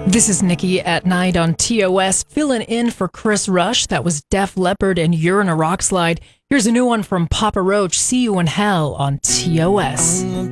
This is Nikki at Night on TOS, filling in for Chris Rush. That was Def Leppard and You're in a Rock Slide. Here's a new one from Papa Roach, See You in Hell on TOS.